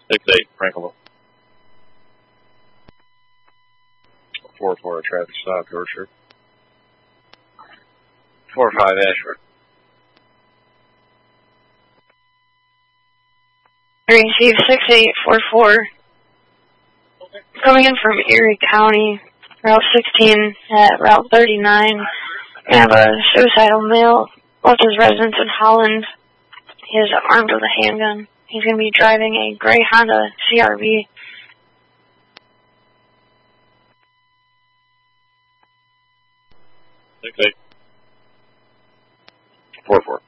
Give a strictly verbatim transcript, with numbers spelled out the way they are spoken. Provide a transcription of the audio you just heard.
six eight, Franklin. four four, traffic stop, Yorkshire. four five, Ashford. Receive six eight four four. Coming in from Erie County, Route sixteen at Route thirty-nine. We have a suicidal male, both his residence in Holland. He is armed with a handgun. He's going to be driving a gray Honda C R V. six eight. four four.